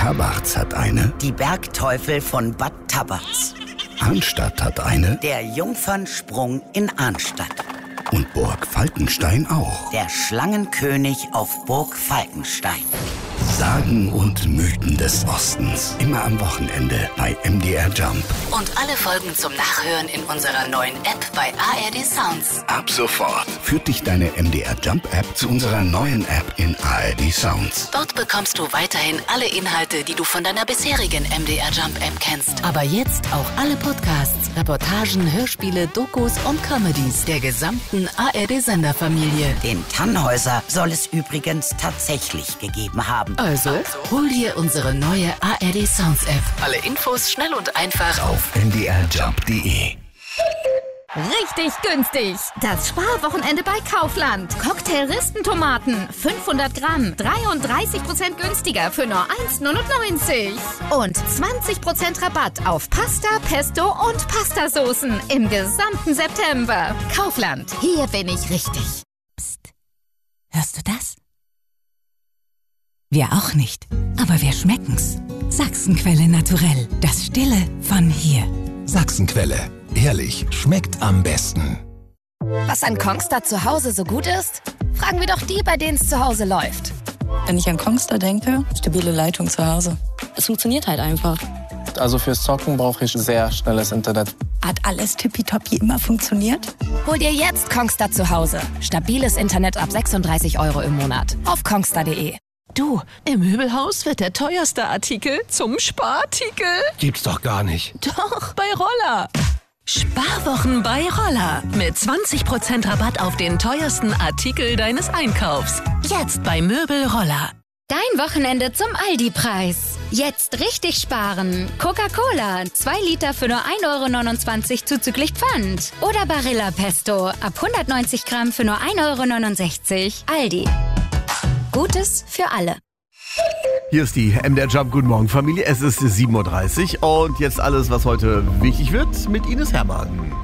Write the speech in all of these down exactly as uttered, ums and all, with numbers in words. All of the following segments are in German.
Tabarz hat eine. Die Bergteufel von Bad Tabarz. Arnstadt hat eine. Der Jungfernsprung in Arnstadt. Und Burg Falkenstein auch. Der Schlangenkönig auf Burg Falkenstein. Sagen und Mythen des Ostens. Immer am Wochenende bei M D R Jump. Und alle Folgen zum Nachhören in unserer neuen App bei A R D Sounds. Ab sofort führt dich deine M D R Jump App zu unserer neuen App in A R D Sounds. Dort bekommst du weiterhin alle Inhalte, die du von deiner bisherigen M D R Jump App kennst. Aber jetzt auch alle Podcasts, Reportagen, Hörspiele, Dokus und Comedies der gesamten A R D-Senderfamilie. Den Tannhäuser soll es übrigens tatsächlich gegeben haben. Also, hol dir unsere neue A R D Sounds App. Alle Infos schnell und einfach auf m d r jump punkt d e. Richtig günstig. Das Sparwochenende bei Kaufland. Cocktail-Ristentomaten, fünfhundert Gramm, dreiunddreißig Prozent günstiger für nur eins Komma neunundneunzig. Und zwanzig Prozent Rabatt auf Pasta, Pesto und Pastasoßen im gesamten September. Kaufland, hier bin ich richtig. Psst. Hörst du das? Wir auch nicht, aber wir schmecken's. Sachsenquelle Naturell, das Stille von hier. Sachsenquelle, ehrlich, schmeckt am besten. Was an Kongstar zu Hause so gut ist? Fragen wir doch die, bei denen es zu Hause läuft. Wenn ich an Kongstar denke, stabile Leitung zu Hause. Es funktioniert halt einfach. Also fürs Zocken brauche ich sehr schnelles Internet. Hat alles tippitoppi immer funktioniert? Hol dir jetzt Kongstar zu Hause. Stabiles Internet ab sechsunddreißig Euro im Monat. Auf kongstar punkt de. Du, im Möbelhaus wird der teuerste Artikel zum Sparartikel. Gibt's doch gar nicht. Doch, bei Roller. Sparwochen bei Roller. Mit zwanzig Prozent Rabatt auf den teuersten Artikel deines Einkaufs. Jetzt bei Möbel Roller. Dein Wochenende zum Aldi-Preis. Jetzt richtig sparen. Coca-Cola, zwei Liter für nur ein Euro neunundzwanzig zuzüglich Pfand. Oder Barilla Pesto, ab hundertneunzig Gramm für nur ein Euro neunundsechzig. Aldi. Gutes für alle. Hier ist die M D R Jump. Guten Morgen, Familie. Es ist sieben Uhr dreißig und jetzt alles, was heute wichtig wird, mit Ines Hermann.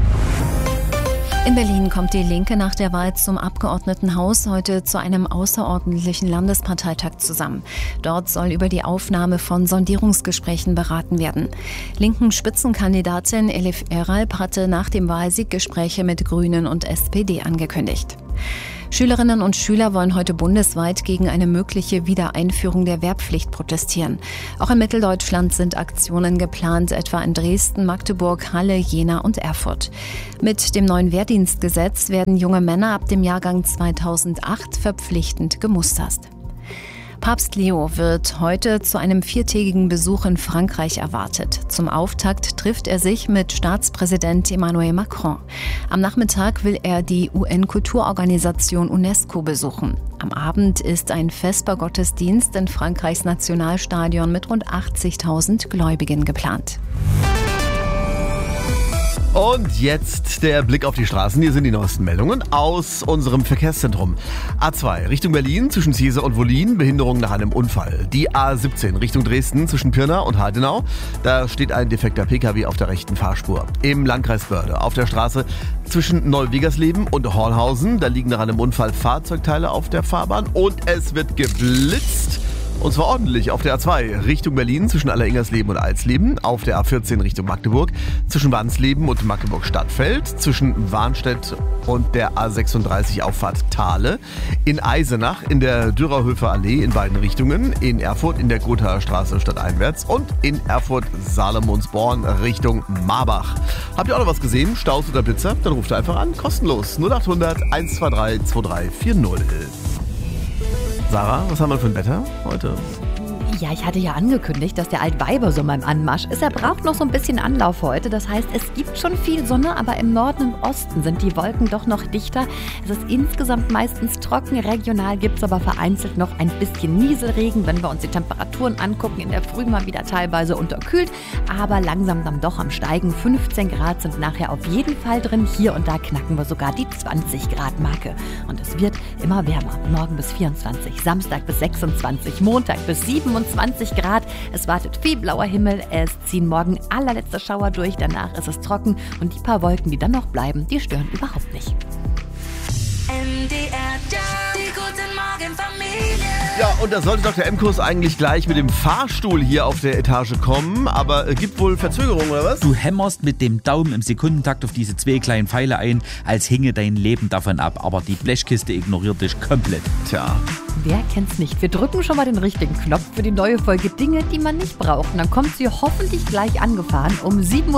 In Berlin kommt die Linke nach der Wahl zum Abgeordnetenhaus heute zu einem außerordentlichen Landesparteitag zusammen. Dort soll über die Aufnahme von Sondierungsgesprächen beraten werden. Linken Spitzenkandidatin Elif Eralp hatte nach dem Wahlsieg Gespräche mit Grünen und S P D angekündigt. Schülerinnen und Schüler wollen heute bundesweit gegen eine mögliche Wiedereinführung der Wehrpflicht protestieren. Auch in Mitteldeutschland sind Aktionen geplant, etwa in Dresden, Magdeburg, Halle, Jena und Erfurt. Mit dem neuen Wehrdienstgesetz werden junge Männer ab dem Jahrgang zweitausendacht verpflichtend gemustert. Papst Leo wird heute zu einem viertägigen Besuch in Frankreich erwartet. Zum Auftakt trifft er sich mit Staatspräsident Emmanuel Macron. Am Nachmittag will er die U N-Kulturorganisation UNESCO besuchen. Am Abend ist ein Vespergottesdienst in Frankreichs Nationalstadion mit rund achtzigtausend Gläubigen geplant. Und jetzt der Blick auf die Straßen. Hier sind die neuesten Meldungen aus unserem Verkehrszentrum. A zwei Richtung Berlin zwischen Ziese und Wollin, Behinderung nach einem Unfall. Die A siebzehn Richtung Dresden zwischen Pirna und Heidenau. Da steht ein defekter Pkw auf der rechten Fahrspur. Im Landkreis Börde auf der Straße zwischen Neuwegersleben und Hornhausen. Da liegen nach einem Unfall Fahrzeugteile auf der Fahrbahn und es wird geblitzt. Und zwar ordentlich auf der A zwei Richtung Berlin zwischen Alleringersleben und Alsleben, auf der A vierzehn Richtung Magdeburg zwischen Wansleben und Magdeburg-Stadtfeld, zwischen Warnstedt und der A sechsunddreißig Auffahrt Thale, in Eisenach in der Dürerhöfer Allee in beiden Richtungen, in Erfurt in der Gothaer Straße stadteinwärts und in Erfurt-Salomonsborn Richtung Marbach. Habt ihr auch noch was gesehen? Staus oder Blitzer? Dann ruft ihr einfach an, kostenlos null achthundert eins zwei drei zwei drei vier null. Sarah, was haben wir für ein Wetter heute? Ja, ich hatte ja angekündigt, dass der Altweibersommer im Anmarsch ist. Er braucht noch so ein bisschen Anlauf heute. Das heißt, es gibt schon viel Sonne, aber im Norden und Osten sind die Wolken doch noch dichter. Es ist insgesamt meistens trocken. Regional gibt es aber vereinzelt noch ein bisschen Nieselregen. Wenn wir uns die Temperaturen angucken, in der Früh mal wieder teilweise unterkühlt, aber langsam dann doch am Steigen. fünfzehn Grad sind nachher auf jeden Fall drin. Hier und da knacken wir sogar die zwanzig Grad Marke. Und es wird immer wärmer. Morgen bis vierundzwanzig, Samstag bis sechsundzwanzig, Montag bis siebenundzwanzig Grad. Es wartet viel blauer Himmel. Es ziehen morgen allerletzte Schauer durch. Danach ist es trocken. Und die paar Wolken, die dann noch bleiben, die stören überhaupt nicht. M D R Jump, die guten Morgen Familie. Ja, und da sollte Doktor M-Kurs eigentlich gleich mit dem Fahrstuhl hier auf der Etage kommen, aber äh, gibt wohl Verzögerung, oder was? Du hämmerst mit dem Daumen im Sekundentakt auf diese zwei kleinen Pfeile ein, als hinge dein Leben davon ab, aber die Blechkiste ignoriert dich komplett. Tja. Wer kennt's nicht? Wir drücken schon mal den richtigen Knopf für die neue Folge Dinge, die man nicht braucht. Und dann kommt sie hoffentlich gleich angefahren um sieben Uhr.